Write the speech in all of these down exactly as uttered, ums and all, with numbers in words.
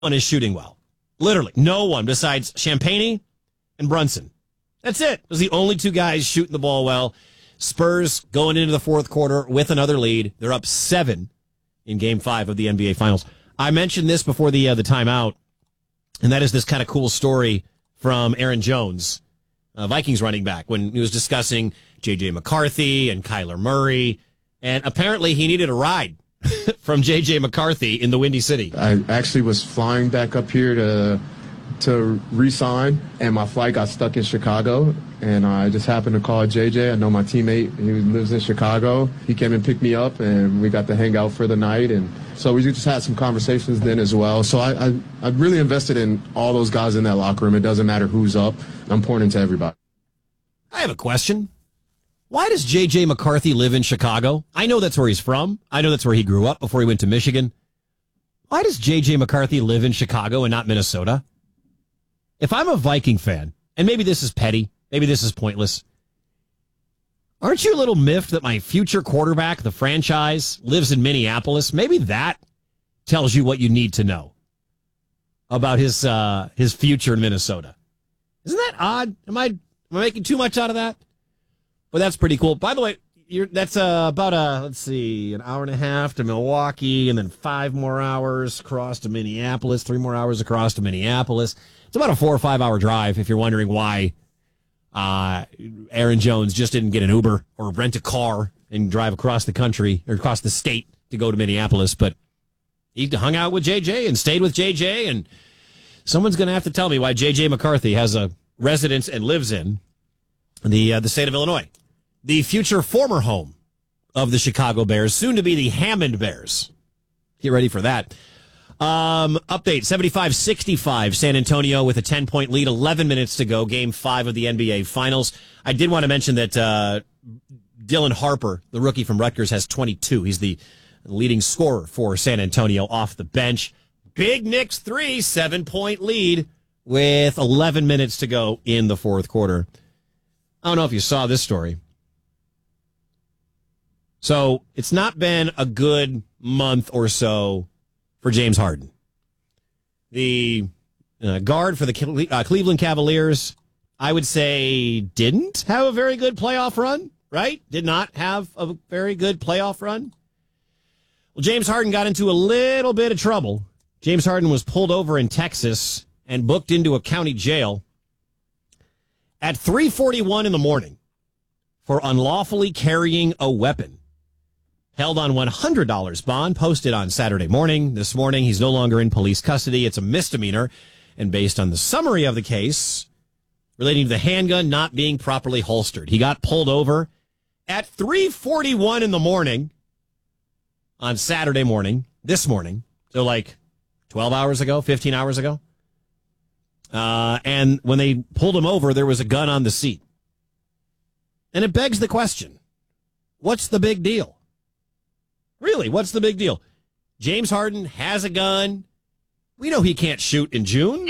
one is shooting well. Literally, no one besides Champagny and Brunson. That's it. Those are the only two guys shooting the ball well. Spurs going into the fourth quarter with another lead. They're up seven in Game Five of the N B A Finals. I mentioned this before the uh, the timeout, and that is this kind of cool story from Aaron Jones, uh, Vikings running back, when he was discussing J J McCarthy and Kyler Murray, and apparently he needed a ride from J J McCarthy in the Windy City. I actually was flying back up here to to re-sign, and my flight got stuck in Chicago, and I just happened to call J J. I know my teammate, he lives in Chicago. He came and picked me up, and we got to hang out for the night, and so we just had some conversations then as well. So I, I, I really invested in all those guys in that locker room. It doesn't matter who's up. I'm pouring into everybody. I have a question. Why does J J McCarthy live in Chicago? I know that's where he's from. I know that's where he grew up before he went to Michigan. Why does J J McCarthy live in Chicago and not Minnesota? If I'm a Viking fan, and maybe this is petty, maybe this is pointless, aren't you a little miffed that my future quarterback, the franchise, lives in Minneapolis? Maybe that tells you what you need to know about his uh, his future in Minnesota. Isn't that odd? Am I, am I making too much out of that? But that's pretty cool. By the way, you're, that's uh, about, a, let's see, an hour and a half to Milwaukee, and then five more hours across to Minneapolis, three more hours across to Minneapolis. It's about a four or five hour drive if you're wondering why uh, Aaron Jones just didn't get an Uber or rent a car and drive across the country or across the state to go to Minneapolis. But he hung out with J J and stayed with J J, and someone's going to have to tell me why J J McCarthy has a residence and lives in the uh, the state of Illinois, the future former home of the Chicago Bears, soon to be the Hammond Bears. Get ready for that. Um, update, seventy-five sixty-five, San Antonio with a ten-point lead, eleven minutes to go, Game five of the N B A Finals. I did want to mention that uh, Dylan Harper, the rookie from Rutgers, has twenty-two. He's the leading scorer for San Antonio off the bench. Big Knicks three, seven-point lead with eleven minutes to go in the fourth quarter. I don't know if you saw this story. So it's not been a good month or so for James Harden. The uh, guard for the Cle- uh, Cleveland Cavaliers, I would say, didn't have a very good playoff run, right? Did not have a very good playoff run. Well, James Harden got into a little bit of trouble. James Harden was pulled over in Texas and booked into a county jail at three forty-one in the morning for unlawfully carrying a weapon. Held on one hundred dollars bond, posted on Saturday morning. This morning, he's no longer in police custody. It's a misdemeanor. And based on the summary of the case relating to the handgun not being properly holstered, he got pulled over at three forty-one in the morning on Saturday morning, this morning. So like twelve hours ago, fifteen hours ago. Uh, and when they pulled him over, there was a gun on the seat. And it begs the question, what's the big deal? Really, what's the big deal? James Harden has a gun. We know he can't shoot in June.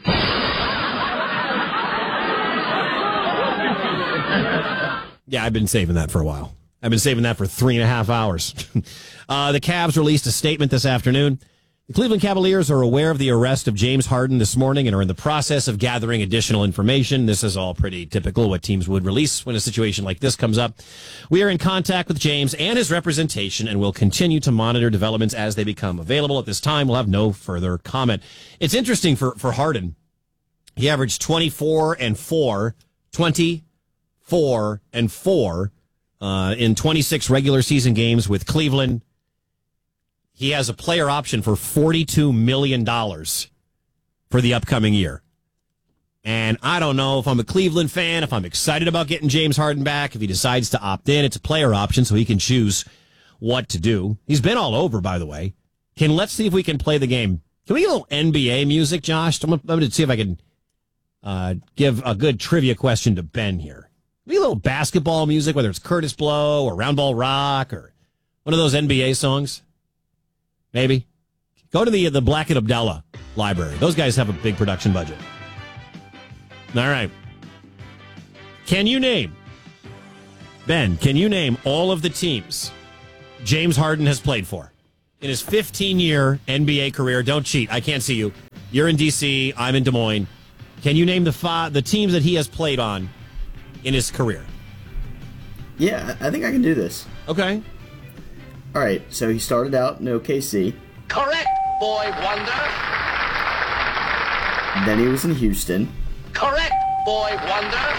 Yeah, I've been saving that for a while. I've been saving that for three and a half hours. uh, the Cavs released a statement this afternoon. The Cleveland Cavaliers are aware of the arrest of James Harden this morning and are in the process of gathering additional information. This is all pretty typical what teams would release when a situation like this comes up. We are in contact with James and his representation and will continue to monitor developments as they become available. At this time, we'll have no further comment. It's interesting for, for Harden. He averaged twenty-four and four, twenty-four and four uh, in twenty-six regular season games with Cleveland. He has a player option for forty-two million dollars for the upcoming year. And I don't know if I'm a Cleveland fan, if I'm excited about getting James Harden back, if he decides to opt in. It's a player option, so he can choose what to do. He's been all over, by the way. Can Let's see if we can play the game. Can we get a little N B A music, Josh? I'm going to see if I can uh, give a good trivia question to Ben here. Maybe a little basketball music, whether it's Curtis Blow or Round Ball Rock or one of those N B A songs. Maybe. Go to the the Black and Abdallah library. Those guys have a big production budget. All right. Can you name, Ben, can you name all of the teams James Harden has played for? in his fifteen-year N B A career, don't cheat, I can't see you. You're in D C, I'm in Des Moines. Can you name the five, the teams that he has played on in his career? Yeah, I think I can do this. Okay. All right, so he started out in O K C. Correct, boy wonder. Then he was in Houston. Correct, boy wonder.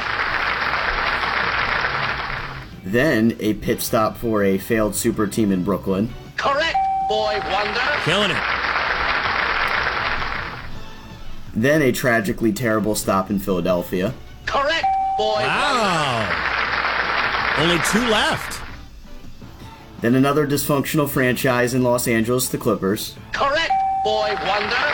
Then a pit stop for a failed super team in Brooklyn. Correct, boy wonder. Killing it. Then a tragically terrible stop in Philadelphia. Correct, boy Wow. wonder. Only two left. Then another dysfunctional franchise in Los Angeles, the Clippers. Correct, boy wonder.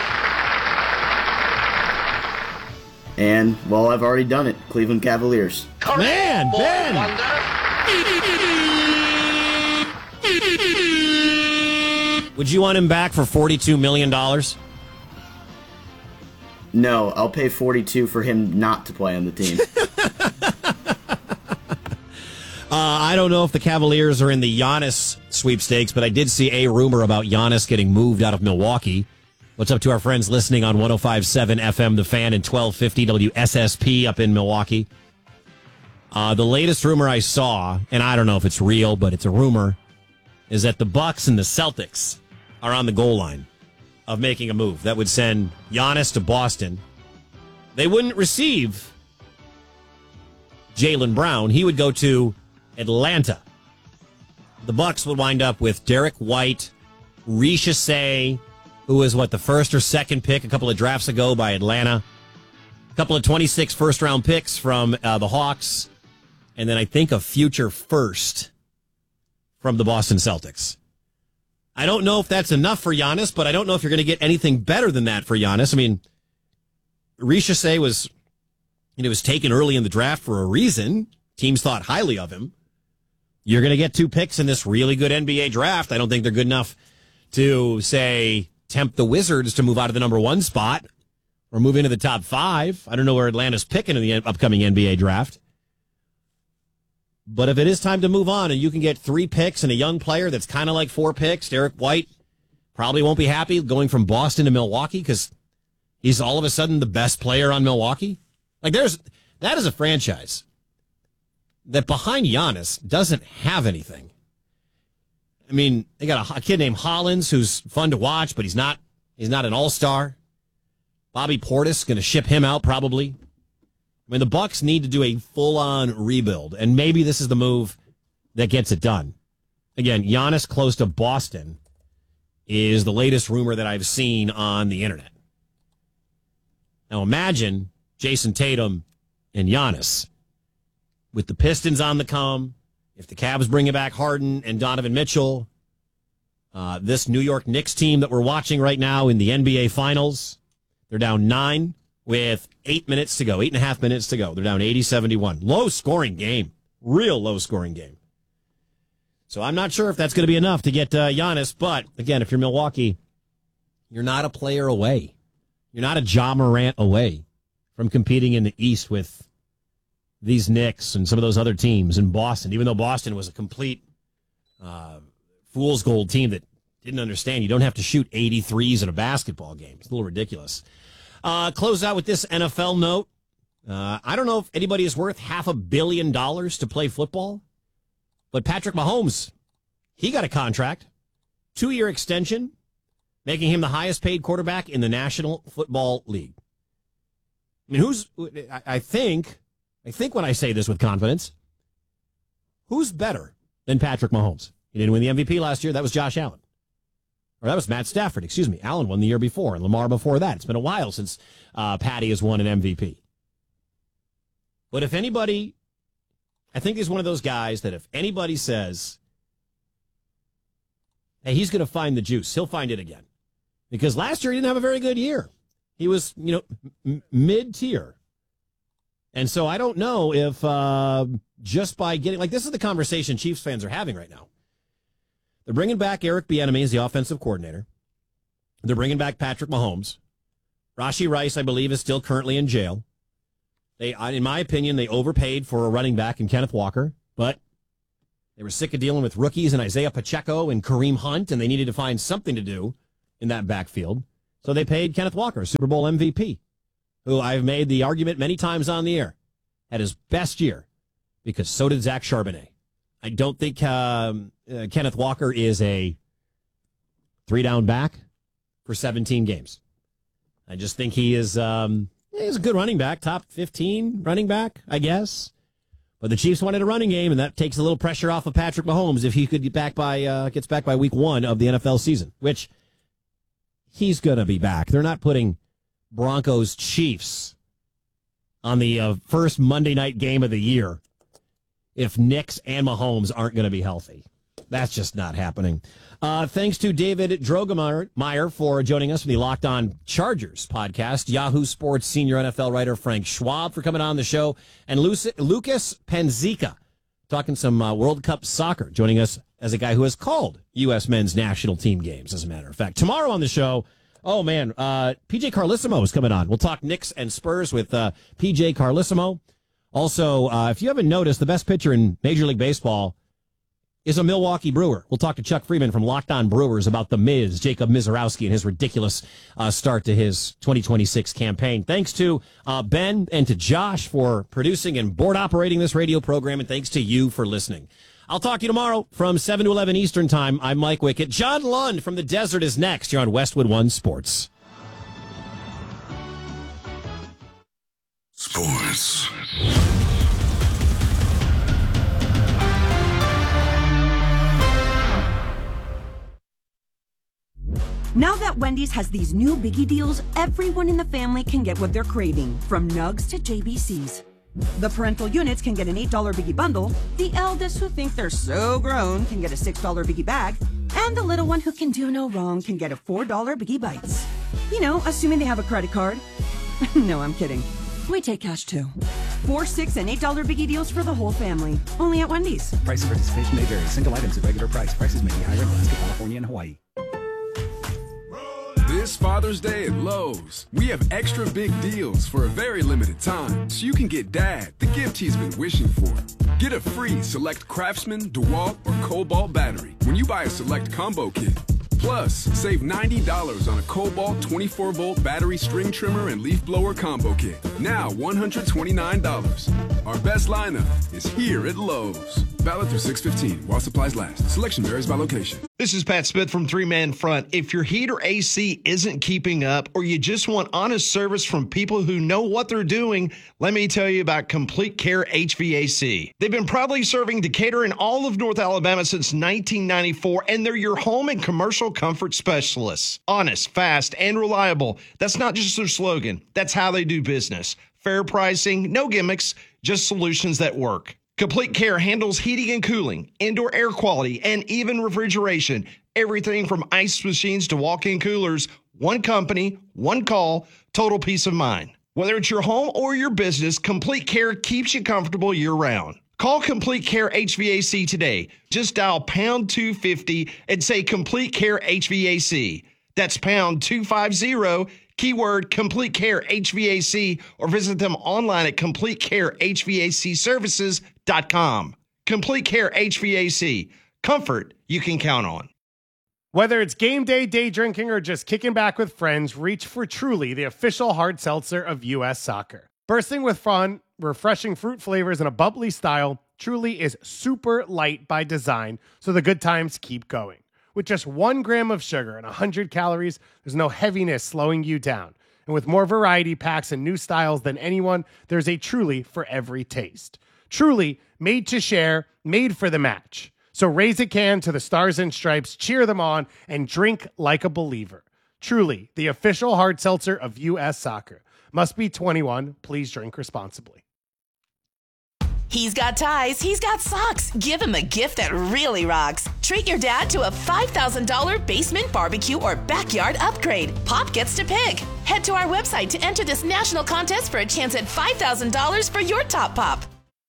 And, well, I've already done it, Cleveland Cavaliers. Correct, Man, boy Ben. wonder. Would you want him back for forty-two million dollars? No, I'll pay forty-two for him not to play on the team. Uh, I don't know if the Cavaliers are in the Giannis sweepstakes, but I did see a rumor about Giannis getting moved out of Milwaukee. What's up to our friends listening on one oh five point seven F M The Fan and twelve fifty W S S P up in Milwaukee? Uh, the latest rumor I saw, and I don't know if it's real, but it's a rumor, is that the Bucks and the Celtics are on the goal line of making a move that would send Giannis to Boston. They wouldn't receive Jaylen Brown. He would go to Atlanta. The Bucks would wind up with Derek White, Risha Say, who was, what, the first or second pick a couple of drafts ago by Atlanta. A couple of twenty-six first-round picks from uh, the Hawks. And then I think a future first from the Boston Celtics. I don't know if that's enough for Giannis, but I don't know if you're going to get anything better than that for Giannis. I mean, Risha Say was, you know, was taken early in the draft for a reason. Teams thought highly of him. You're going to get two picks in this really good N B A draft. I don't think they're good enough to, say, tempt the Wizards to move out of the number one spot or move into the top five. I don't know where Atlanta's picking in the upcoming N B A draft. But if it is time to move on and you can get three picks and a young player that's kind of like four picks, Derek White probably won't be happy going from Boston to Milwaukee because he's all of a sudden the best player on Milwaukee. Like, there's that is a franchise that behind Giannis doesn't have anything. I mean, they got a, a kid named Hollins who's fun to watch, but he's not he's not an all-star. Bobby Portis going to ship him out probably. I mean, the Bucks need to do a full-on rebuild, and maybe this is the move that gets it done. Again, Giannis close to Boston is the latest rumor that I've seen on the internet. Now imagine Jason Tatum and Giannis with the Pistons on the come. If the Cavs bring back Harden and Donovan Mitchell, uh, this New York Knicks team that we're watching right now in the N B A Finals, they're down nine with eight minutes to go, eight and a half minutes to go. They're down eighty seventy-one. Low-scoring game. Real low-scoring game. So I'm not sure if that's going to be enough to get uh, Giannis, but, again, if you're Milwaukee, you're not a player away. You're not a Ja Morant away from competing in the East with these Knicks and some of those other teams in Boston, even though Boston was a complete uh, fool's gold team that didn't understand you don't have to shoot eighty-threes in a basketball game. It's a little ridiculous. Uh, close out with this N F L note. Uh, I don't know if anybody is worth half a billion dollars to play football, but Patrick Mahomes, he got a contract, two-year extension, making him the highest-paid quarterback in the National Football League. I mean, who's? I think, I think when I say this with confidence, who's better than Patrick Mahomes? He didn't win the M V P last year. That was Josh Allen. Or that was Matt Stafford, excuse me. Allen won the year before, and Lamar before that. It's been a while since uh, Patty has won an M V P. But if anybody, I think he's one of those guys that if anybody says, hey, he's going to find the juice, he'll find it again. Because last year he didn't have a very good year. He was, you know, m- mid-tier. And so I don't know if uh, just by getting, like, this is the conversation Chiefs fans are having right now. They're bringing back Eric Bieniemy as the offensive coordinator. They're bringing back Patrick Mahomes. Rashee Rice, I believe, is still currently in jail. They, in my opinion, they overpaid for a running back in Kenneth Walker. But They were sick of dealing with rookies and Isaiah Pacheco and Kareem Hunt, and they needed to find something to do in that backfield. So they paid Kenneth Walker, Super Bowl M V P, who I've made the argument many times on the air, had his best year, because so did Zach Charbonnet. I don't think um, uh, Kenneth Walker is a three-down back for seventeen games. I just think he is um, he's a good running back, top fifteen running back, I guess. But the Chiefs wanted a running game, and that takes a little pressure off of Patrick Mahomes if he could get back by uh, gets back by week one of the N F L season, which he's going to be back. They're not putting Broncos Chiefs on the uh, first Monday night game of the year if Nicks and Mahomes aren't going to be healthy. That's just not happening. Uh, thanks to David Drogemeyer for joining us from the Locked On Chargers podcast. Yahoo Sports senior N F L writer Frank Schwab for coming on the show. And Lucas Panzica talking some uh, World Cup soccer, joining us as a guy who has called U S men's national team games, as a matter of fact. Tomorrow on the show, oh, man, uh, P J Carlesimo is coming on. We'll talk Knicks and Spurs with uh, P J Carlesimo. Also, uh, if you haven't noticed, the best pitcher in Major League Baseball is a Milwaukee Brewer. We'll talk to Chuck Freeman from Locked On Brewers about the Miz, Jacob Mizorowski, and his ridiculous uh, start to his twenty twenty-six campaign. Thanks to uh, Ben and to Josh for producing and board operating this radio program, and thanks to you for listening. I'll talk to you tomorrow from seven to eleven Eastern Time. I'm Mike Wickett. John Lund from the Desert is next. You're on Westwood One Sports. Sports. Now that Wendy's has these new biggie deals, everyone in the family can get what they're craving, from nugs to J B Cs. The parental units can get an eight dollar biggie bundle, the eldest who think they're so grown can get a six dollar biggie bag, and the little one who can do no wrong can get a four dollar biggie bites. You know, assuming they have a credit card. No, I'm kidding. We take cash too. Four, six, and eight dollar biggie deals for the whole family. Only at Wendy's. Price of participation may vary. Single items at regular price. Prices may be higher in Alaska, California, and Hawaii. This Father's Day at Lowe's, we have extra big deals for a very limited time, so you can get Dad the gift he's been wishing for. Get a free Select Craftsman, DeWalt, or Cobalt battery when you buy a Select Combo Kit. Plus, save ninety dollars on a Cobalt twenty-four volt battery string trimmer and leaf blower combo kit. Now one hundred twenty-nine dollars. Our best lineup is here at Lowe's. Valid through six fifteen while supplies last. Selection varies by location. This is Pat Smith from Three Man Front. If your heat or A C isn't keeping up, or you just want honest service from people who know what they're doing, let me tell you about Complete Care H V A C. They've been proudly serving Decatur and all of North Alabama since nineteen ninety-four, and they're your home and commercial comfort specialists. Honest, fast, and reliable. That's not just their slogan. That's how they do business. Fair pricing, no gimmicks, just solutions that work. Complete Care handles heating and cooling, indoor air quality, and even refrigeration. Everything from ice machines to walk-in coolers. One company, one call, total peace of mind. Whether it's your home or your business, Complete Care keeps you comfortable year-round. Call Complete Care H V A C today. Just dial pound two fifty and say Complete Care H V A C. That's pound two fifty, keyword Complete Care H V A C, or visit them online at complete care h v a c services dot com. Complete Care H V A C. Comfort you can count on. Whether it's game day, day drinking, or just kicking back with friends, reach for Truly, the official hard seltzer of U S Soccer. Bursting with fun, refreshing fruit flavors, and a bubbly style, Truly is super light by design, so the good times keep going. With just one gram of sugar and one hundred calories, there's no heaviness slowing you down. And with more variety packs and new styles than anyone, there's a Truly for every taste. Truly, made to share, made for the match. So raise a can to the Stars and Stripes, cheer them on, and drink like a believer. Truly, the official hard seltzer of U S Soccer. Must be twenty-one. Please drink responsibly. He's got ties, he's got socks. Give him a gift that really rocks. Treat your dad to a five thousand dollars basement barbecue or backyard upgrade. Pop gets to pick. Head to our website to enter this national contest for a chance at five thousand dollars for your top pop.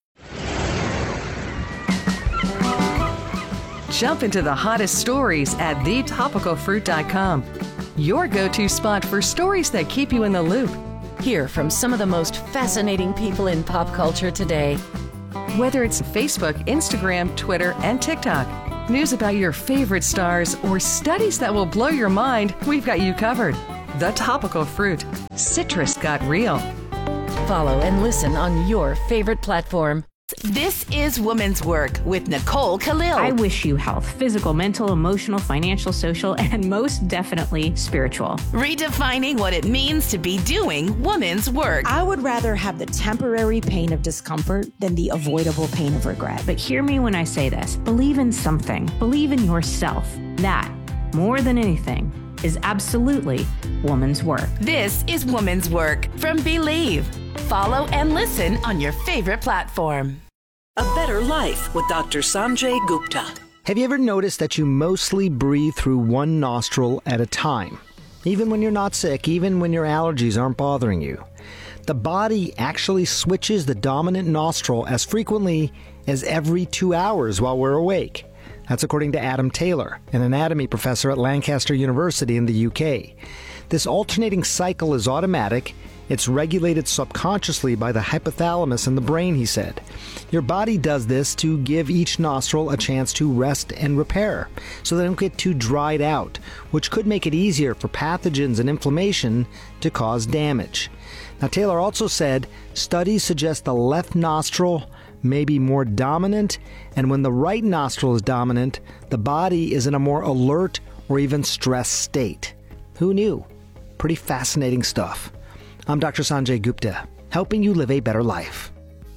Jump into the hottest stories at the topical fruit dot com. Your go-to spot for stories that keep you in the loop. Hear from some of the most fascinating people in pop culture today. Whether it's Facebook, Instagram, Twitter, and TikTok, news about your favorite stars, or studies that will blow your mind, we've got you covered. The Topical Fruit. Citrus got real. Follow and listen on your favorite platform. This is Woman's Work with Nicole Khalil. I wish you health, physical, mental, emotional, financial, social, and most definitely spiritual. Redefining what it means to be doing woman's work. I would rather have the temporary pain of discomfort than the avoidable pain of regret. But hear me when I say this. Believe in something. Believe in yourself. That, more than anything, is absolutely woman's work. This is Woman's Work from Believe. Follow and listen on your favorite platform. A Better Life with Doctor Sanjay Gupta. Have you ever noticed that you mostly breathe through one nostril at a time? Even when you're not sick, even when your allergies aren't bothering you. The body actually switches the dominant nostril as frequently as every two hours while we're awake. That's according to Adam Taylor, an anatomy professor at Lancaster University in the U K. This alternating cycle is automatic. It's regulated subconsciously by the hypothalamus in the brain, he said. Your body does this to give each nostril a chance to rest and repair, so they don't get too dried out, which could make it easier for pathogens and inflammation to cause damage. Now, Taylor also said studies suggest the left nostril may be more dominant, and when the right nostril is dominant, the body is in a more alert or even stressed state. Who knew? Pretty fascinating stuff. I'm Doctor Sanjay Gupta, helping you live a better life.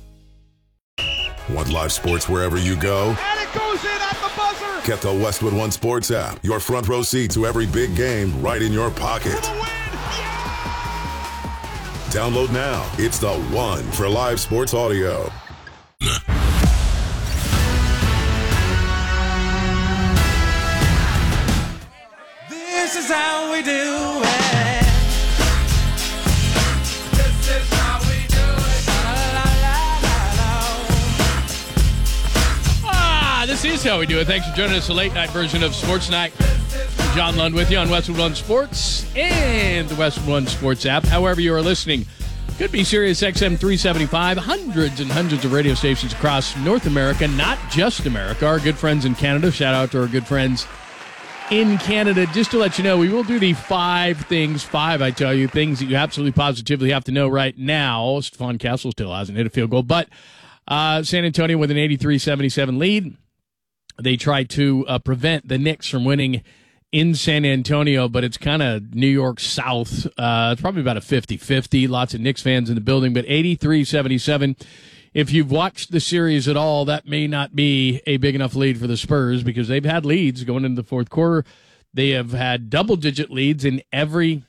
Want live sports wherever you go? And it goes in at the buzzer! Get the Westwood One Sports app. Your front row seat to every big game right in your pocket. Yeah! Download now. It's the one for live sports audio. This is how we do it. This is how we do it. Thanks for joining us, a late night version of Sports Night. John Lund with you on Westwood One Sports and the Westwood One Sports app. However you are listening, could be Sirius X M three seventy-five, hundreds and hundreds of radio stations across North America, not just America. Our good friends in Canada. Shout out to our good friends in Canada. Just to let you know, we will do the five things, five, I tell you, things that you absolutely positively have to know right now. Stephon Castle still hasn't hit a field goal, but uh, San Antonio with an eighty-three seventy-seven lead. They try to uh, prevent the Knicks from winning in San Antonio, but it's kind of New York South. Uh, it's probably about a fifty-fifty. Lots of Knicks fans in the building, but eighty-three seventy-seven. If you've watched the series at all, that may not be a big enough lead for the Spurs because they've had leads going into the fourth quarter. They have had double-digit leads in every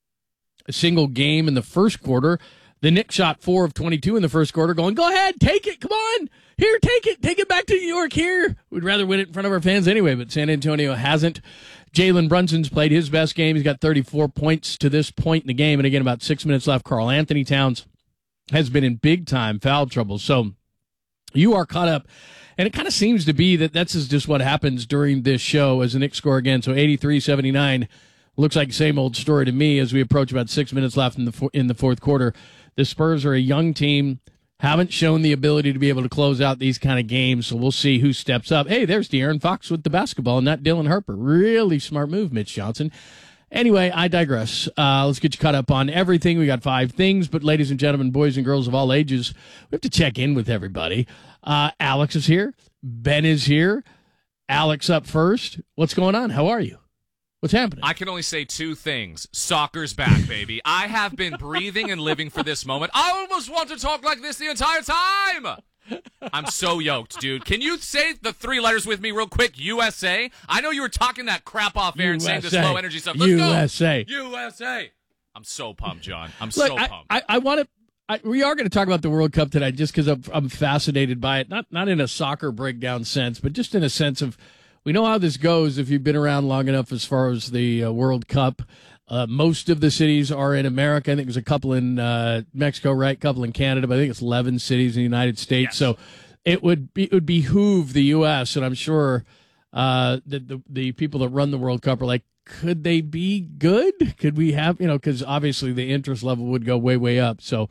single game in the first quarter. The Knicks shot four of twenty-two in the first quarter, going, go ahead, take it, come on. Here, take it. Take it back to New York here. We'd rather win it in front of our fans anyway, but San Antonio hasn't. Jalen Brunson's played his best game. He's got thirty-four points to this point in the game. And again, about six minutes left. Karl Anthony Towns has been in big-time foul trouble. So you are caught up. And it kind of seems to be that that's just what happens during this show as the Knicks score again. So eighty-three seventy-nine looks like the same old story to me as we approach about six minutes left in the in the fourth quarter. The Spurs are a young team. Haven't shown the ability to be able to close out these kind of games, so we'll see who steps up. Hey, there's De'Aaron Fox with the basketball, not Dylan Harper. Really smart move, Mitch Johnson. Anyway, I digress. Uh, let's get you caught up on everything. We got five things, but ladies and gentlemen, boys and girls of all ages, we have to check in with everybody. Uh, Alex is here. Ben is here. Alex up first. What's going on? How are you? What's happening? I can only say two things. Soccer's back, baby. I have been breathing and living for this moment. I almost want to talk like this the entire time. I'm so yoked, dude. Can you say the three letters with me real quick? U S A? I know you were talking that crap off air and saying this low energy stuff. Let's U S A. go. U S A. I'm so pumped, John. I'm Look, so I, pumped. I, I want to. I, we are going to talk about the World Cup today just because I'm, I'm fascinated by it. Not not in a soccer breakdown sense, but just in a sense of we know how this goes if you've been around long enough as far as the uh, World Cup. Uh, most of the cities are in America. I think there's a couple in uh, Mexico, right? A couple in Canada, but I think it's eleven cities in the United States. Yes. So it would be, it would behoove the U S, and I'm sure uh, that the, the people that run the World Cup are like, could they be good? Could we have, you know, because obviously the interest level would go way, way up. So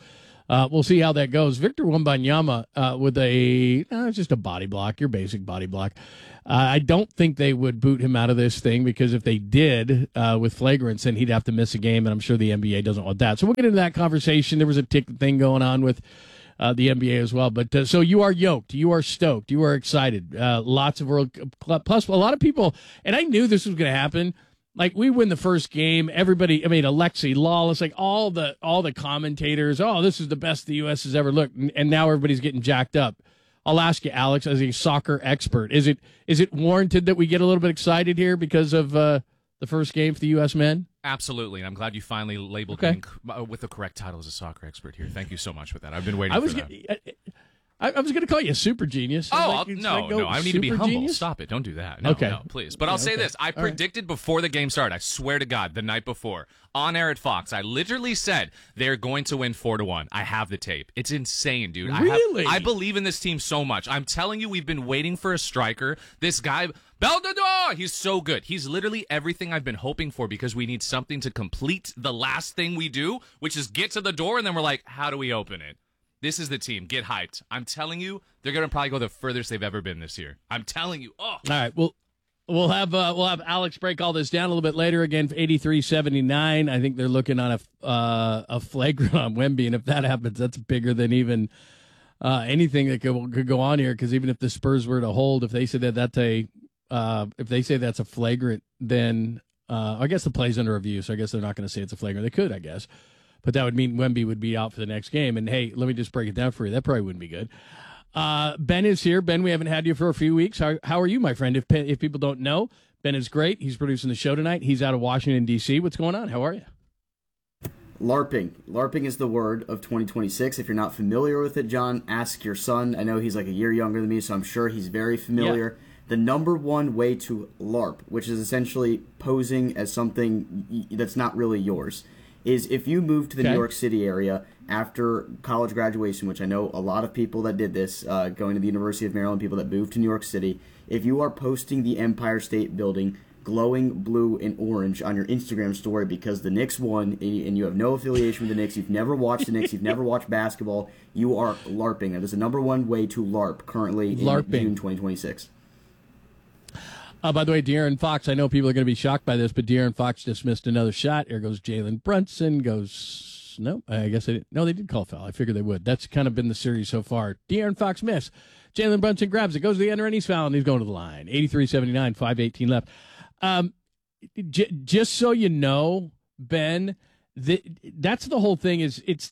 Uh, we'll see how that goes. Victor Wembanyama uh, with a uh, just a body block, your basic body block. Uh, I don't think they would boot him out of this thing because if they did uh, with flagrants, then he'd have to miss a game, and I'm sure the N B A doesn't want that. So we'll get into that conversation. There was a tick thing going on with uh, the N B A as well. But uh, so you are yoked, you are stoked, you are excited. Uh, lots of World Cup, plus a lot of people, and I knew this was going to happen. Like, we win the first game, everybody, I mean, Alexi, Lawless, like all the all the commentators, oh, this is the best the U S has ever looked, and, and now everybody's getting jacked up. I'll ask you, Alex, as a soccer expert, is it is it warranted that we get a little bit excited here because of uh, the first game for the U S men? Absolutely, and I'm glad you finally labeled Okay. me uh, with the correct title as a soccer expert here. Thank you so much for that. I've been waiting I was for that. gonna, I, I was going to call you a super genius. Oh, Like, I'll, it's no, like, oh, no, I need to be super humble. genius? Stop it. Don't do that. No, Okay. no, please. But I'll Yeah, say okay. this. I All right. predicted before the game started, I swear to God, the night before, on air at Fox, I literally said they're going to win four to one. I have the tape. It's insane, dude. Really? I, have, I believe in this team so much. I'm telling you, we've been waiting for a striker. This guy, Beldador, he's so good. He's literally everything I've been hoping for because we need something to complete the last thing we do, which is get to the door, and then we're like, how do we open it? This is the team. Get hyped. I'm telling you, they're going to probably go the furthest they've ever been this year. I'm telling you. Oh. All right. Well, we'll have uh, we'll have Alex break all this down a little bit later. Again, eighty-three seventy-nine. I think they're looking on a uh, a flagrant on Wemby, and if that happens, that's bigger than even uh, anything that could could go on here. Because even if the Spurs were to hold, if they said that that's a uh, if they say that's a flagrant, then uh, I guess the play's under review. So I guess they're not going to say it's a flagrant. They could, I guess. But that would mean Wemby would be out for the next game. And, hey, let me just break it down for you. That probably wouldn't be good. Uh, Ben is here. Ben, we haven't had you for a few weeks. How, how are you, my friend? If if people don't know, Ben is great. He's producing the show tonight. He's out of Washington, D C. What's going on? How are you? LARPing. LARPing is the word of twenty twenty-six. If you're not familiar with it, John, ask your son. I know he's like a year younger than me, so I'm sure he's very familiar. Yeah. The number one way to LARP, which is essentially posing as something that's not really yours, is if you move to the okay. New York City area after college graduation, which I know a lot of people that did this, uh, going to the University of Maryland, people that moved to New York City, if you are posting the Empire State Building glowing blue and orange on your Instagram story because the Knicks won and you have no affiliation with the Knicks, you've never watched the Knicks, you've never watched basketball, you are LARPing. That is the number one way to LARP currently in LARPing. June twenty twenty-six. Uh, by the way, De'Aaron Fox, I know people are going to be shocked by this, but De'Aaron Fox just missed another shot. Here goes Jalen Brunson. Goes, no, I guess they didn't. No, they did call foul. I figured they would. That's kind of been the series so far. De'Aaron Fox missed. Jalen Brunson grabs it, goes to the end, and he's fouled, and he's going to the line. eighty-three seventy-nine, five eighteen left. Um, j- just so you know, Ben, the, that's the whole thing is it's,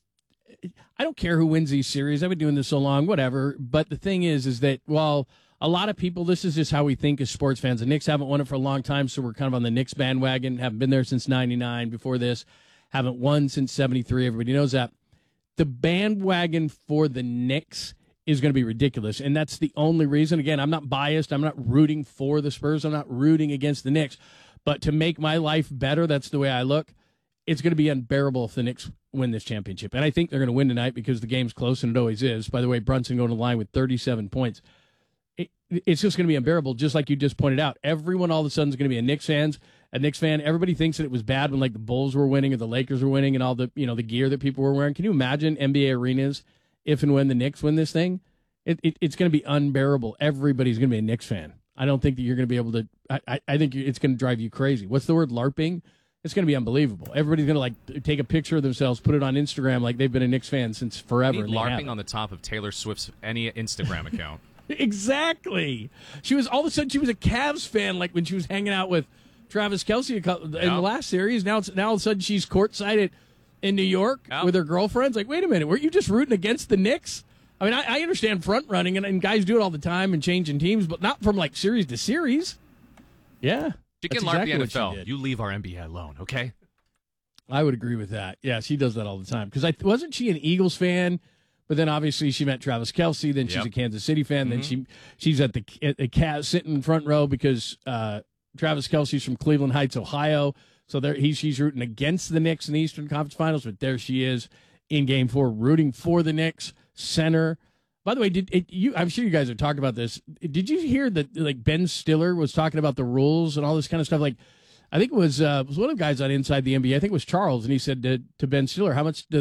I don't care who wins these series. I've been doing this so long, whatever. But the thing is, is that, well, a lot of people, this is just how we think as sports fans. The Knicks haven't won it for a long time, so we're kind of on the Knicks bandwagon. Haven't been there since ninety-nine. Before this, haven't won since seventy-three. Everybody knows that. The bandwagon for the Knicks is going to be ridiculous, and that's the only reason. Again, I'm not biased. I'm not rooting for the Spurs. I'm not rooting against the Knicks. But to make my life better, that's the way I look. It's going to be unbearable if the Knicks win this championship. And I think they're going to win tonight because the game's close, and it always is. By the way, Brunson going to the line with thirty-seven points. It, it's just going to be unbearable, just like you just pointed out. Everyone all of a sudden is going to be a Knicks fans, a Knicks fan. Everybody thinks that it was bad when like the Bulls were winning or the Lakers were winning and all the you know the gear that people were wearing. Can you imagine N B A arenas if and when the Knicks win this thing? It, it it's going to be unbearable. Everybody's going to be a Knicks fan. I don't think that you're going to be able to. I I, I think it's going to drive you crazy. What's the word? LARPing. It's going to be unbelievable. Everybody's going to like take a picture of themselves, put it on Instagram like they've been a Knicks fan since forever. Need LARPing on the top of Taylor Swift's any Instagram account. Exactly. She was all of a sudden she was a Cavs fan, like when she was hanging out with Travis Kelce in the last series. Now, it's, now all of a sudden she's courtside at, in New York yep. with her girlfriends. Like, wait a minute, weren't you just rooting against the Knicks? I mean, I, I understand front running and, and guys do it all the time and changing teams, but not from like series to series. Yeah, she can LARP the N F L. You leave our N B A alone, okay? I would agree with that. Yeah, she does that all the time. Because I wasn't she an Eagles fan? But then obviously she met Travis Kelce. Then she's yep. a Kansas City fan. Mm-hmm. Then she she's at the at the Cavs sitting in front row because uh, Travis Kelce's from Cleveland Heights, Ohio. So there he she's rooting against the Knicks in the Eastern Conference Finals. But there she is in Game Four, rooting for the Knicks center. By the way, did it, you? I'm sure you guys are talking about this. Did you hear that? Like Ben Stiller was talking about the rules and all this kind of stuff. Like I think it was uh, was one of the guys on Inside the N B A. I think it was Charles, and he said to, to Ben Stiller, "How much do the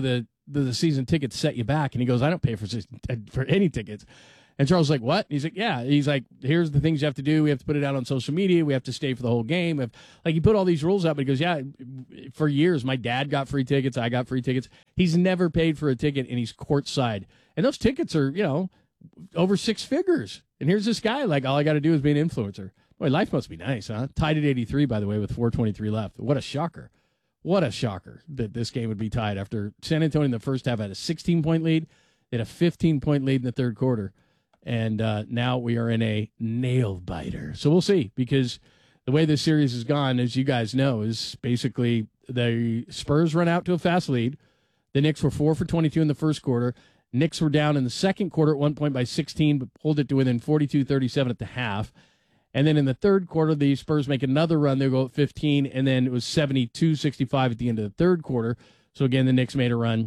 the, the season tickets set you back. And he goes, I don't pay for for any tickets. And Charles was like, what? He's like, yeah. He's like, here's the things you have to do. We have to put it out on social media. We have to stay for the whole game. If, like, he put all these rules out, but he goes, yeah, for years, my dad got free tickets. I got free tickets. He's never paid for a ticket, and he's courtside. And those tickets are, you know, over six figures. And here's this guy, like, all I got to do is be an influencer. Boy, life must be nice, huh? Tied at eighty-three, by the way, with four twenty-three left. What a shocker. What a shocker that this game would be tied after San Antonio in the first half had a sixteen-point lead. They had a fifteen-point lead in the third quarter. And uh, now we are in a nail-biter. So we'll see, because the way this series has gone, as you guys know, is basically the Spurs run out to a fast lead. The Knicks were four for twenty-two in the first quarter. Knicks were down in the second quarter at one point by sixteen, but pulled it to within forty-two thirty-seven at the half. And then in the third quarter, the Spurs make another run. They go at fifteen, and then it was seventy-two sixty-five at the end of the third quarter. So again, the Knicks made a run.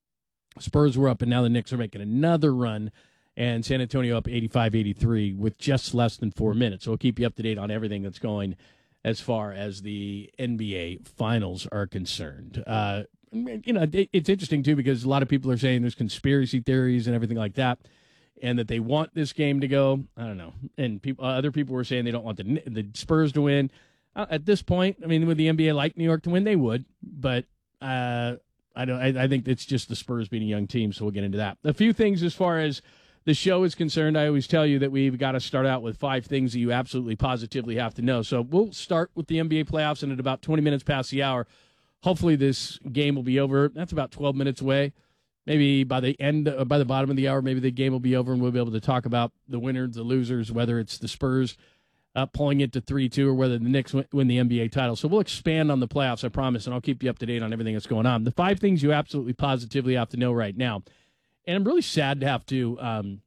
Spurs were up, and now the Knicks are making another run. And San Antonio up eighty-five eighty-three with just less than four minutes. So we'll keep you up to date on everything that's going as far as the N B A Finals are concerned. Uh, you know, it's interesting, too, because a lot of people are saying there's conspiracy theories and everything like that, and that they want this game to go. I don't know. And people, other people were saying they don't want the, the Spurs to win. Uh, at this point, I mean, would the N B A like New York to win? They would. But uh, I, don't, I, I think it's just the Spurs being a young team, so we'll get into that. A few things as far as the show is concerned. I always tell you that we've got to start out with five things that you absolutely positively have to know. So we'll start with the N B A playoffs, and at about twenty minutes past the hour, hopefully this game will be over. That's about twelve minutes away. Maybe by the end, or by the bottom of the hour, maybe the game will be over, and we'll be able to talk about the winners, the losers, whether it's the Spurs uh, pulling it to three two or whether the Knicks win the N B A title. So we'll expand on the playoffs, I promise, and I'll keep you up to date on everything that's going on. The five things you absolutely positively have to know right now. And I'm really sad to have to, um,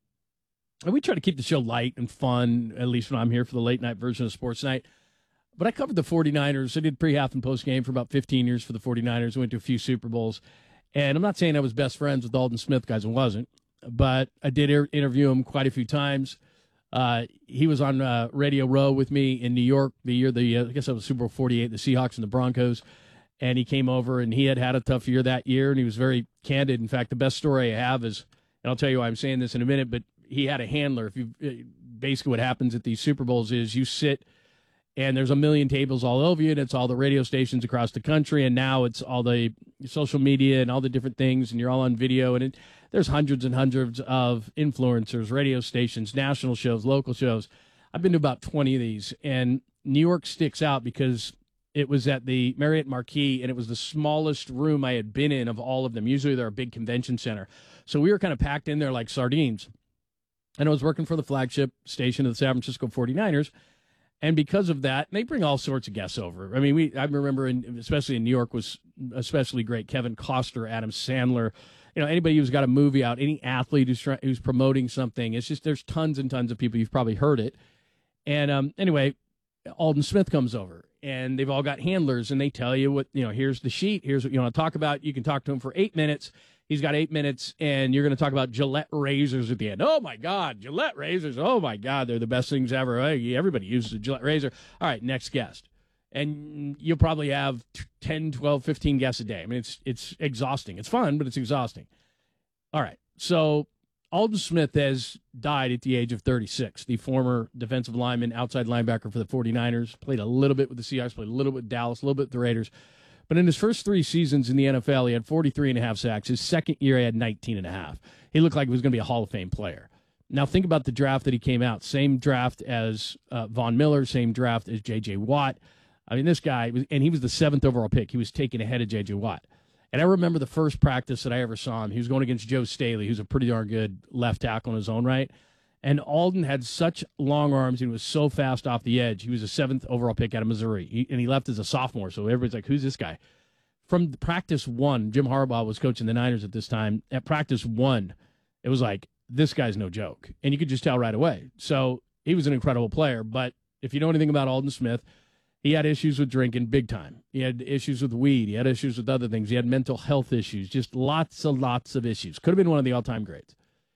we try to keep the show light and fun, at least when I'm here for the late night version of Sports Night. But I covered the 49ers. I did pre-half and post-game for about fifteen years for the 49ers. I went to a few Super Bowls. And I'm not saying I was best friends with Alden Smith, guys, I wasn't. But I did er- interview him quite a few times. Uh, he was on uh, Radio Row with me in New York the year, the uh, I guess that was Super Bowl forty-eight, the Seahawks and the Broncos. And he came over, and he had had a tough year that year, and he was very candid. In fact, the best story I have is, and I'll tell you why I'm saying this in a minute, but he had a handler. If you basically what happens at these Super Bowls is you sit, and there's a million tables all over you, and it's all the radio stations across the country, and now it's all the social media and all the different things, and you're all on video, and it, there's hundreds and hundreds of influencers, radio stations, national shows, local shows. I've been to about twenty of these, and New York sticks out because it was at the Marriott Marquis, and it was the smallest room I had been in of all of them. Usually they're a big convention center. So we were kind of packed in there like sardines. And I was working for the flagship station of the San Francisco 49ers. And because of that, they bring all sorts of guests over. I mean, we I remember, in, especially in New York, was especially great. Kevin Costner, Adam Sandler, you know, anybody who's got a movie out, any athlete who's try, who's promoting something. It's just there's tons and tons of people. You've probably heard it. And um, anyway, Alden Smith comes over, and they've all got handlers, and they tell you what, you know, here's the sheet. Here's what you want to talk about. You can talk to him for eight minutes. He's got eight minutes, and you're going to talk about Gillette razors at the end. Oh, my God, Gillette razors. Oh, my God, they're the best things ever. Everybody uses a Gillette razor. All right, next guest. And you'll probably have ten, twelve, fifteen guests a day. I mean, it's it's exhausting. It's fun, but it's exhausting. All right, so Alden Smith has died at the age of thirty-six, the former defensive lineman, outside linebacker for the 49ers, played a little bit with the Seahawks, played a little bit with Dallas, a little bit with the Raiders. But in his first three seasons in the N F L, he had forty-three and a half sacks. His second year, he had nineteen and a half. He looked like he was going to be a Hall of Fame player. Now, think about the draft that he came out. Same draft as uh, Von Miller, same draft as J J. Watt. I mean, this guy, was, and he was the seventh overall pick. He was taken ahead of J J. Watt. And I remember the first practice that I ever saw him. He was going against Joe Staley, who's a pretty darn good left tackle in his own right. And Alden had such long arms. He was so fast off the edge. He was a seventh overall pick out of Missouri. He, and he left as a sophomore, so everybody's like, who's this guy? From practice one, Jim Harbaugh was coaching the Niners at this time. At practice one, it was like, this guy's no joke. And you could just tell right away. So he was an incredible player. But if you know anything about Alden Smith, he had issues with drinking big time. He had issues with weed. He had issues with other things. He had mental health issues, just lots and lots of issues. Could have been one of the all-time greats.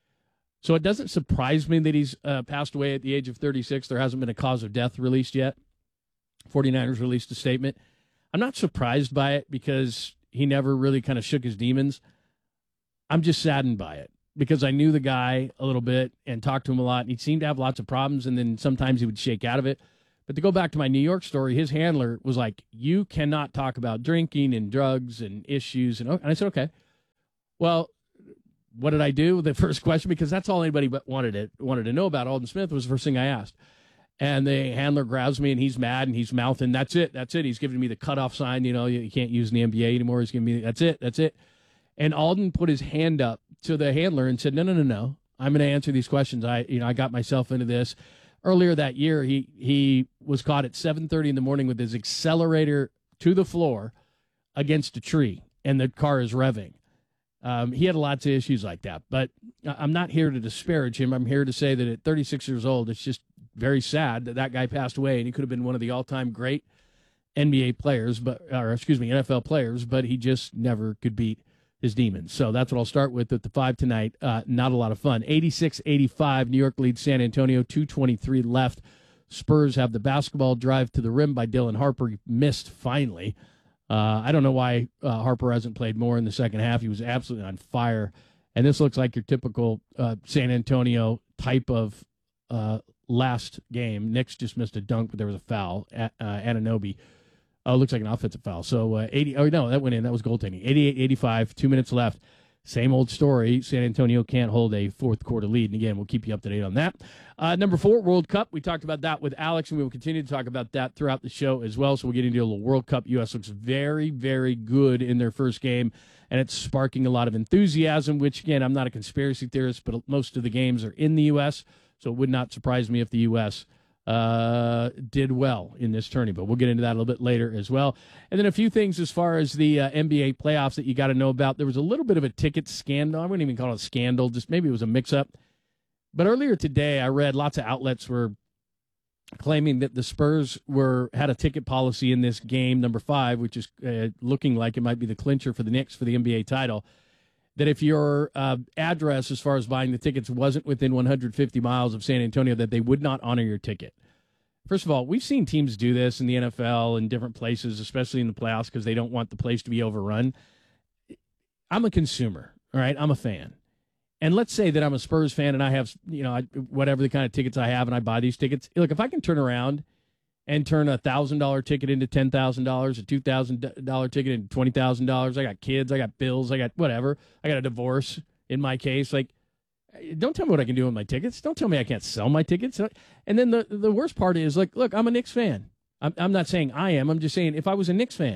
So it doesn't surprise me that he's uh, passed away at the age of thirty-six. There hasn't been a cause of death released yet. 49ers released a statement. I'm not surprised by it because he never really kind of shook his demons. I'm just saddened by it because I knew the guy a little bit and talked to him a lot. And he seemed to have lots of problems, and then sometimes he would shake out of it. But to go back to my New York story, his handler was like, you cannot talk about drinking and drugs and issues. And, and I said, okay. Well, what did I do? The first question, because that's all anybody wanted to, wanted to know about Alden Smith, was the first thing I asked. And the handler grabs me, and he's mad, and he's mouthing, that's it, that's it. He's giving me the cutoff sign, you know, you, you can't use in the N B A anymore. He's giving me, that's it, that's it. And Alden put his hand up to the handler and said, no, no, no, no. I'm going to answer these questions. I, you know, I got myself into this. Earlier that year, he he was caught at seven thirty in the morning with his accelerator to the floor against a tree, and the car is revving. Um, he had lots of issues like that. But I'm not here to disparage him. I'm here to say that at thirty-six years old, it's just very sad that that guy passed away, and he could have been one of the all-time great N B A players, but or excuse me, N F L players, but he just never could beat his demons. So that's what I'll start with at the five tonight. Uh, not a lot of fun. eighty-six eighty-five, New York leads San Antonio, two twenty-three left. Spurs have the basketball drive to the rim by Dylan Harper. He missed finally. Uh, I don't know why uh, Harper hasn't played more in the second half. He was absolutely on fire. And this looks like your typical uh, San Antonio type of uh, last game. Knicks just missed a dunk, but there was a foul. Uh, Anunoby. Oh, it looks like an offensive foul. So, uh, eighty. Oh, no, that went in. That was goaltending. eighty-eight eighty-five, two minutes left. Same old story. San Antonio can't hold a fourth quarter lead. And again, we'll keep you up to date on that. Uh, number four, World Cup. We talked about that with Alex, and we will continue to talk about that throughout the show as well. So we'll get into a little World Cup. U S looks very, very good in their first game, and it's sparking a lot of enthusiasm, which, again, I'm not a conspiracy theorist, but most of the games are in the U S, so it would not surprise me if the U S uh, did well in this tourney, but we'll get into that a little bit later as well. And then a few things as far as the uh, N B A playoffs that you got to know about. There was a little bit of a ticket scandal. I wouldn't even call it a scandal, just maybe it was a mix-up. But earlier today, I read lots of outlets were claiming that the Spurs were had a ticket policy in this game, number five, which is uh, looking like it might be the clincher for the Knicks for the N B A title, that if your uh, address as far as buying the tickets wasn't within one hundred fifty miles of San Antonio, that they would not honor your ticket. First of all, we've seen teams do this in the N F L and different places, especially in the playoffs, because they don't want the place to be overrun. I'm a consumer, all right? I'm a fan. And let's say that I'm a Spurs fan and I have, you know, I, whatever the kind of tickets I have, and I buy these tickets. Look, if I can turn around and turn a one thousand dollars ticket into ten thousand dollars, a two thousand dollars ticket into twenty thousand dollars. I got kids, I got bills, I got whatever. I got a divorce in my case. Like, don't tell me what I can do with my tickets. Don't tell me I can't sell my tickets. And then the, the worst part is, like, look, I'm a Knicks fan. I'm, I'm not saying I am. I'm just saying if I was a Knicks fan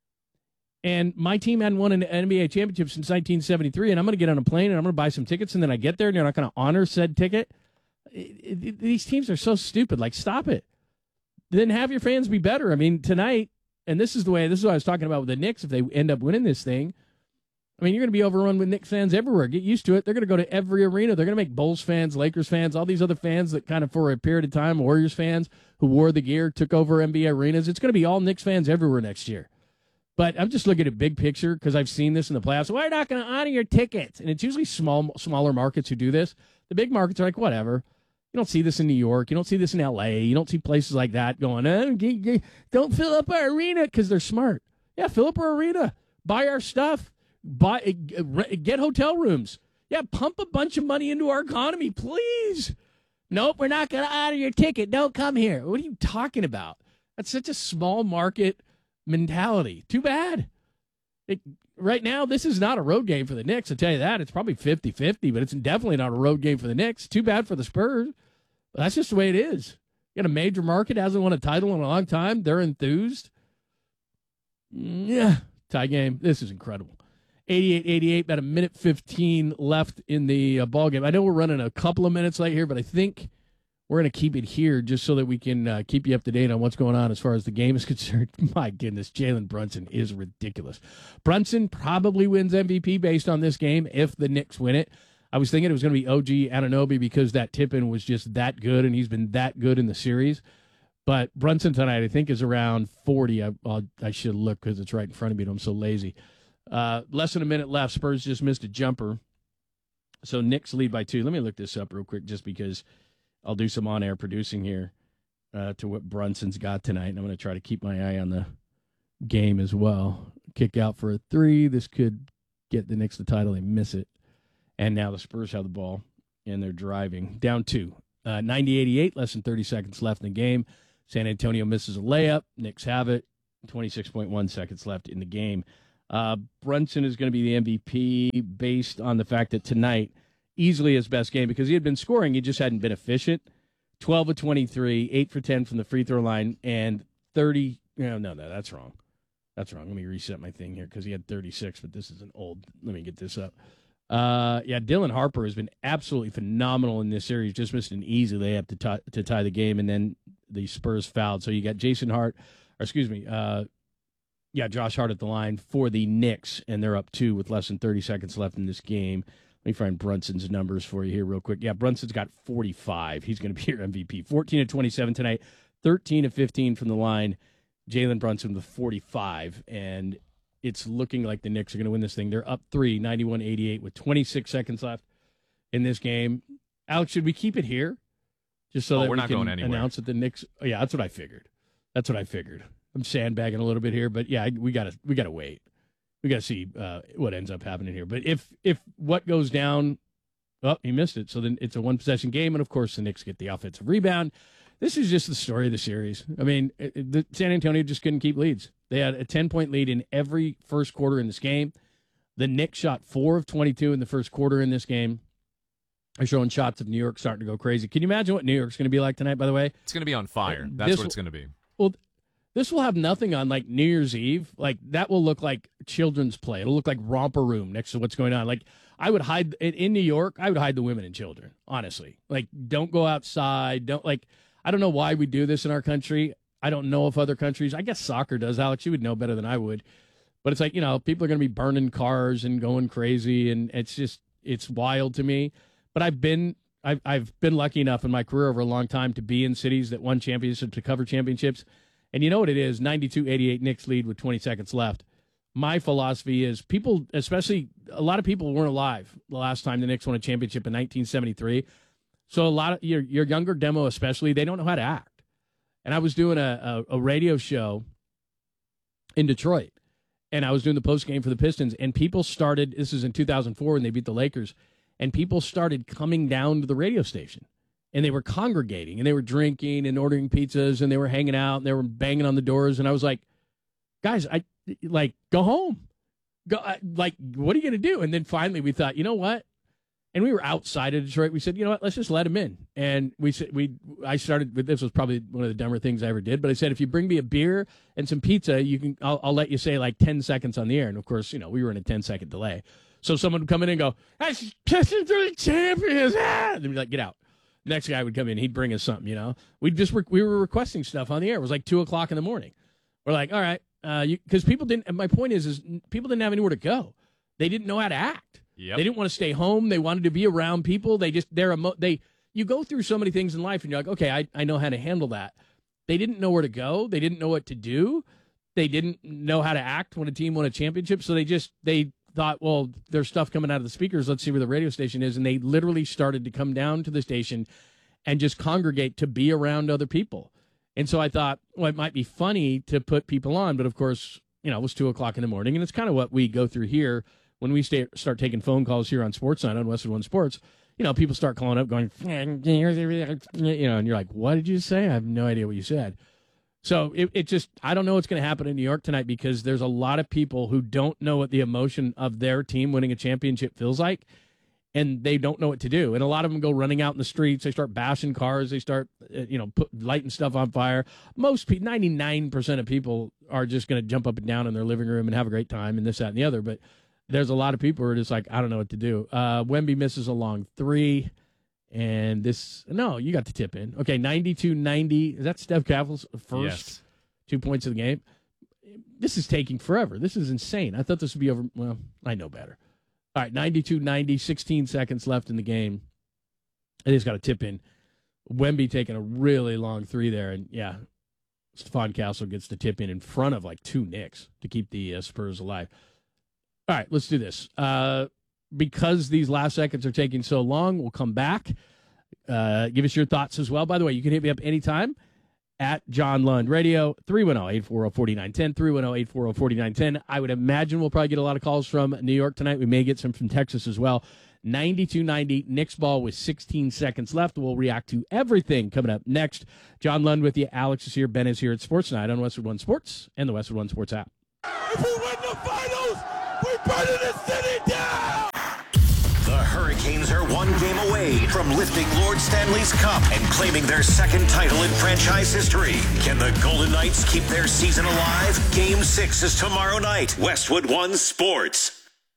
and my team hadn't won an N B A championship since nineteen seventy-three, and I'm going to get on a plane and I'm going to buy some tickets, and then I get there and you're not going to honor said ticket, it, it, these teams are so stupid. Like, stop it. Then have your fans be better. I mean, tonight, and this is the way, this is what I was talking about with the Knicks, if they end up winning this thing, I mean, you're going to be overrun with Knicks fans everywhere. Get used to it. They're going to go to every arena. They're going to make Bulls fans, Lakers fans, all these other fans that kind of for a period of time, Warriors fans who wore the gear, took over N B A arenas. It's going to be all Knicks fans everywhere next year. But I'm just looking at big picture because I've seen this in the playoffs. We're not going to honor your tickets. And it's usually small, smaller markets who do this. The big markets are like, whatever. You don't see this in New York. You don't see this in L A. You don't see places like that going, oh, don't fill up our arena because they're smart. Yeah, fill up our arena. Buy our stuff. Buy, get hotel rooms. Yeah, pump a bunch of money into our economy, please. Nope, we're not going to honor your ticket. Don't come here. What are you talking about? That's such a small market mentality. Too bad. It, right now, this is not a road game for the Knicks. I'll tell you that. It's probably fifty-fifty, but it's definitely not a road game for the Knicks. Too bad for the Spurs. But that's just the way it is. You got a major market, hasn't won a title in a long time. They're enthused. Yeah, tie game. This is incredible. eighty-eight eighty-eight, about a minute fifteen left in the uh, ball game. I know we're running a couple of minutes late here, but I think we're going to keep it here just so that we can uh, keep you up to date on what's going on as far as the game is concerned. My goodness, Jalen Brunson is ridiculous. Brunson probably wins M V P based on this game if the Knicks win it. I was thinking it was going to be O G Anunoby because that tip-in was just that good, and he's been that good in the series. But Brunson tonight, I think, is around forty. I, I'll, I should look because it's right in front of me, and I'm so lazy. Uh, less than a minute left. Spurs just missed a jumper. So Knicks lead by two. Let me look this up real quick just because I'll do some on-air producing here uh, to what Brunson's got tonight. And I'm going to try to keep my eye on the game as well. Kick out for a three. This could get the Knicks the title. They miss it. And now the Spurs have the ball, and they're driving. Down two. Uh, ninety eighty-eight, less than thirty seconds left in the game. San Antonio misses a layup. Knicks have it. twenty-six point one seconds left in the game. Uh, Brunson is going to be the M V P based on the fact that tonight, easily his best game, because he had been scoring, he just hadn't been efficient. twelve of twenty-three, eight for ten from the free throw line, and thirty. No, no, no, that's wrong. That's wrong. Let me reset my thing here because he had thirty-six, but this is an old. Let me get this up. Uh, yeah, Dylan Harper has been absolutely phenomenal in this series. Just missed an easy layup to tie, to tie the game, and then the Spurs fouled. So you got Jason Hart, or excuse me, uh, yeah, Josh Hart at the line for the Knicks, and they're up two with less than thirty seconds left in this game. Let me find Brunson's numbers for you here real quick. Yeah, Brunson's got forty-five. He's going to be your M V P. fourteen of twenty-seven tonight, thirteen of fifteen from the line. Jalen Brunson with forty-five, and it's looking like the Knicks are going to win this thing. They're up three, ninety-one eighty-eight, with twenty-six seconds left in this game. Alex, should we keep it here? Just so oh, that we're we not can going anywhere. Announce that the Knicks. Oh, yeah, that's what I figured. That's what I figured. I'm sandbagging a little bit here, but yeah, we got to we got to wait. We got to see uh, what ends up happening here. But if if what goes down, oh, he missed it. So then it's a one possession game, and of course the Knicks get the offensive rebound. This is just the story of the series. I mean, it, it, the San Antonio just couldn't keep leads. They had a ten-point lead in every first quarter in this game. The Knicks shot four of twenty-two in the first quarter in this game. They're showing shots of New York starting to go crazy. Can you imagine what New York's going to be like tonight, by the way? It's going to be on fire. That's This what it's will- going to be. Well, this will have nothing on, like, New Year's Eve. Like, that will look like children's play. It'll look like Romper Room next to what's going on. Like, I would hide, in, in New York, I would hide the women and children, honestly. Like, don't go outside. Don't, like, I don't know why we do this in our country. I don't know if other countries, I guess soccer does, Alex. You would know better than I would. But it's like, you know, people are going to be burning cars and going crazy, and it's just, it's wild to me. But I've been, I've, I've been lucky enough in my career over a long time to be in cities that won championships, to cover championships. And you know what it is, ninety-two eighty-eight Knicks lead with twenty seconds left. My philosophy is people, especially a lot of people weren't alive the last time the Knicks won a championship in nineteen seventy-three. So a lot of your, your younger demo especially, they don't know how to act. And I was doing a, a, a radio show in Detroit, and I was doing the post game for the Pistons, and people started, this is in two thousand four when they beat the Lakers, and people started coming down to the radio station. And they were congregating, and they were drinking and ordering pizzas, and they were hanging out, and they were banging on the doors. And I was like, guys, I like go home. Go, I, like, what are you going to do? And then finally we thought, you know what? And we were outside of Detroit. We said, you know what? Let's just let him in. And we said, we, I started with, this was probably one of the dumber things I ever did, but I said, if you bring me a beer and some pizza, you can, I'll, I'll let you say like ten seconds on the air. And of course, you know, we were in a ten second delay. So someone would come in and go, that's Pistons are the champions. Ah! And they'd be like, get out. Next guy would come in, he'd bring us something, you know. We just re- we were requesting stuff on the air. It was like two o'clock in the morning. We're like, all right, uh, because people didn't. And my point is, is people didn't have anywhere to go. They didn't know how to act. Yep. They didn't want to stay home. They wanted to be around people. They just they're emo- they. You go through so many things in life, and you're like, okay, I I know how to handle that. They didn't know where to go. They didn't know what to do. They didn't know how to act when a team won a championship. So they just they. thought, well, there's stuff coming out of the speakers. Let's see where the radio station is. And they literally started to come down to the station and just congregate to be around other people. And so I thought, well, it might be funny to put people on. But, of course, you know, it was two o'clock in the morning. And it's kind of what we go through here when we stay, start taking phone calls here on SportsNet on Westwood One Sports. You know, people start calling up going, you know, and you're like, what did you say? I have no idea what you said. So it, it just, I don't know what's going to happen in New York tonight because there's a lot of people who don't know what the emotion of their team winning a championship feels like, and they don't know what to do. And a lot of them go running out in the streets. They start bashing cars. They start, uh, you know, put, lighting stuff on fire. Most people, ninety-nine percent of people are just going to jump up and down in their living room and have a great time and this, that, and the other. But there's a lot of people who are just like, I don't know what to do. Uh, Wemby misses a long three. And this, no, you got the tip in. Okay, ninety-two ninety. Is that Steph Caval's first Yes. two points of the game? This is taking forever. This is insane. I thought this would be over. Well, I know better. All right, ninety-two ninety, sixteen seconds left in the game. And he's got a tip in. Wemby taking a really long three there. And, yeah, Stephon Castle gets the tip in in front of like two Knicks to keep the uh, Spurs alive. All right, let's do this. Uh, Because these last seconds are taking so long, we'll come back. Uh, give us your thoughts as well. By the way, you can hit me up anytime at John Lund Radio, three one zero, eight four zero, four nine one zero, three one zero, eight four zero, four nine one zero. I would imagine we'll probably get a lot of calls from New York tonight. We may get some from Texas as well. ninety-two ninety, Knicks ball with sixteen seconds left. We'll react to everything coming up next. John Lund with you. Alex is here. Ben is here at Sports Night on Westwood One Sports and the Westwood One Sports app. If we win the finals, we're burning the city down! The Hurricanes are one game away from lifting Lord Stanley's Cup and claiming their second title in franchise history. Can the Golden Knights keep their season alive? Game six is tomorrow night. Westwood One Sports.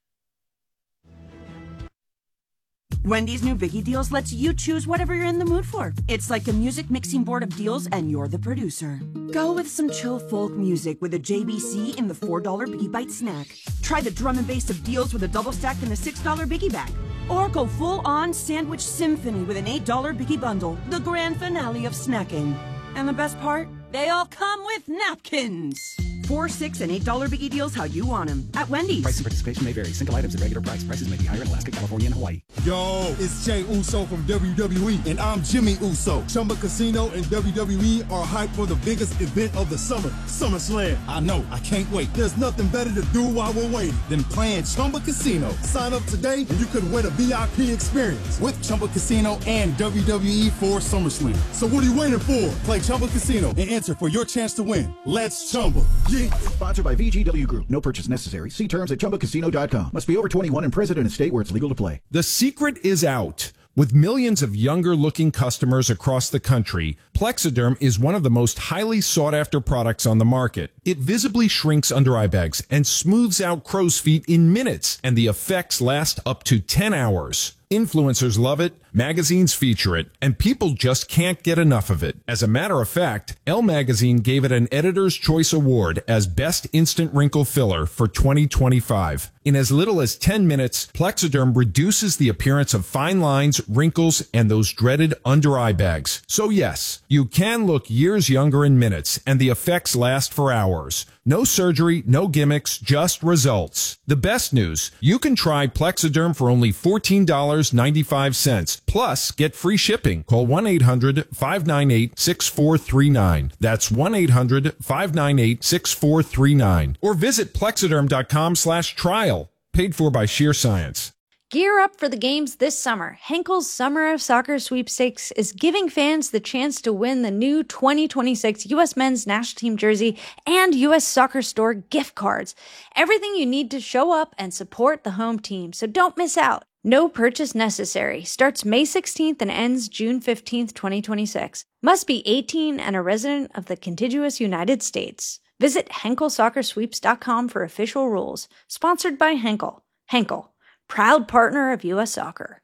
Wendy's new Biggie Deals lets you choose whatever you're in the mood for. It's like a music mixing board of deals, and you're the producer. Go with some chill folk music with a J B C in the four dollar Biggie Bite snack. Try the drum and bass of deals with a double stack in the six dollar Biggie Bag. Or go full-on sandwich symphony with an eight dollar Biggie Bundle, the grand finale of snacking. And the best part? They all come with napkins. Four, six, and eight dollar Biggie Deals how you want them at Wendy's. Price and participation may vary. Single items at regular price. Prices may be higher in Alaska, California, and Hawaii. Yo, it's Jay Uso from W W E, and I'm Jimmy Uso. Chumba Casino and W W E are hyped for the biggest event of the summer, SummerSlam. I know, I can't wait. There's nothing better to do while we're waiting than playing Chumba Casino. Sign up today, and you could win a V I P experience with Chumba Casino and W W E for SummerSlam. So what are you waiting for? Play Chumba Casino and enter for your chance to win. Let's Chumba. Yeah. Sponsored by V G W Group. No purchase necessary. See terms at chumba casino dot com. Must be over twenty-one and present in a state where it's legal to play. The secret is out. With millions of younger-looking customers across the country, Plexiderm is one of the most highly sought-after products on the market. It visibly shrinks under-eye bags and smooths out crow's feet in minutes, and the effects last up to ten hours. Influencers love it, magazines feature it, and people just can't get enough of it. As a matter of fact, Elle Magazine gave it an Editor's Choice Award as Best Instant Wrinkle Filler for twenty twenty-five. In as little as ten minutes, Plexiderm reduces the appearance of fine lines, wrinkles, and those dreaded under-eye bags. So yes, you can look years younger in minutes, and the effects last for hours. No surgery, no gimmicks, just results. The best news, you can try Plexiderm for only fourteen dollars and ninety-five cents. Plus, get free shipping. Call one eight hundred, five nine eight, six four three nine. That's one eight hundred, five nine eight, six four three nine. Or visit plexiderm.com slash trial. Paid for by Sheer Science. Gear up for the games this summer. Henkel's Summer of Soccer Sweepstakes is giving fans the chance to win the new twenty twenty-six U S Men's National Team jersey and U S Soccer Store gift cards. Everything you need to show up and support the home team, so don't miss out. No purchase necessary. Starts May sixteenth and ends June fifteenth, twenty twenty-six. Must be eighteen and a resident of the contiguous United States. Visit henkel soccer sweeps dot com for official rules. Sponsored by Henkel. Henkel, proud partner of U S Soccer.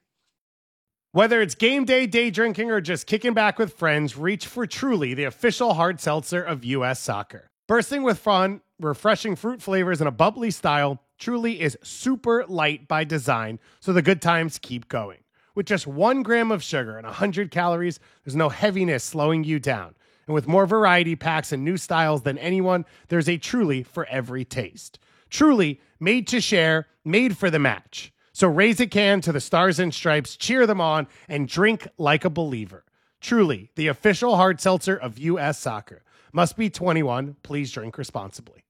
Whether it's game day, day drinking, or just kicking back with friends, reach for Truly, the official hard seltzer of U S Soccer. Bursting with fun, refreshing fruit flavors, and a bubbly style, Truly is super light by design, so the good times keep going. With just one gram of sugar and one hundred calories, there's no heaviness slowing you down. And with more variety packs and new styles than anyone, there's a Truly for every taste. Truly, made to share, made for the match. So raise a can to the Stars and Stripes, cheer them on, and drink like a believer. Truly, the official hard seltzer of U S Soccer. Must be twenty-one. Please drink responsibly.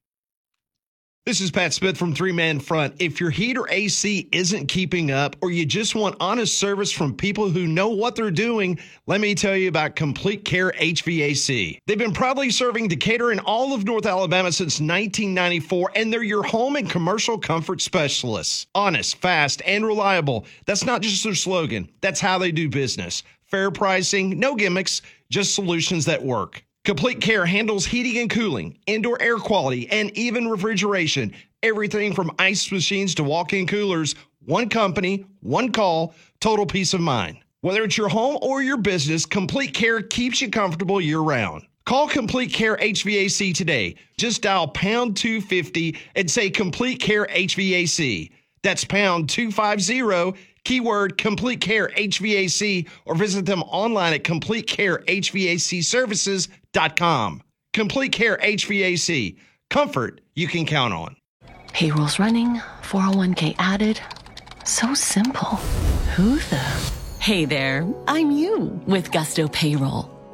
This is Pat Smith from Three Man Front. If your heat or A C isn't keeping up, or you just want honest service from people who know what they're doing, let me tell you about Complete Care H V A C. They've been proudly serving Decatur and all of North Alabama since nineteen ninety-four, and they're your home and commercial comfort specialists. Honest, fast, and reliable. That's not just their slogan. That's how they do business. Fair pricing, no gimmicks, just solutions that work. Complete Care handles heating and cooling, indoor air quality, and even refrigeration. Everything from ice machines to walk-in coolers. One company, one call, total peace of mind. Whether it's your home or your business, Complete Care keeps you comfortable year-round. Call Complete Care H V A C today. Just dial pound two fifty and say Complete Care H V A C. That's pound two fifty, keyword Complete Care H V A C, or visit them online at complete care h v a c services dot com. Complete Care H V A C. Comfort you can count on. Payroll's running, four oh one k added. So simple. Who the? Hey there, I'm you with Gusto Payroll.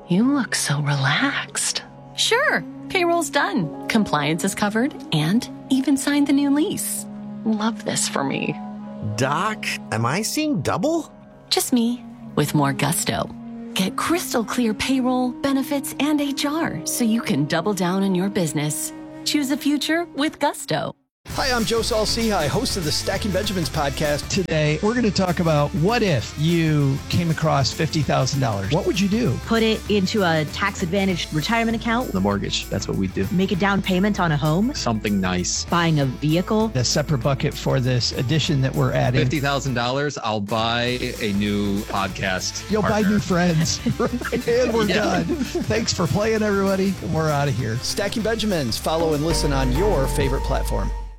You look so relaxed. Sure, payroll's done. Compliance is covered, and even signed the new lease. Love this for me. Doc, am I seeing double? Just me, with more gusto. Get crystal clear payroll, benefits, and H R so you can double down on your business. Choose a future with gusto. Hi, I'm Joe Saul-Sehy, host of the Stacking Benjamins podcast. Today, we're going to talk about what if you came across fifty thousand dollars. What would you do? Put it into a tax-advantaged retirement account. The mortgage, that's what we do. Make a down payment on a home. Something nice. Buying a vehicle. A separate bucket for this addition that we're adding. fifty thousand dollars, I'll buy a new podcast You'll partner. buy new friends. And we're yeah. done. Thanks for playing, everybody. We're out of here. Stacking Benjamins. Follow and listen on your favorite platform.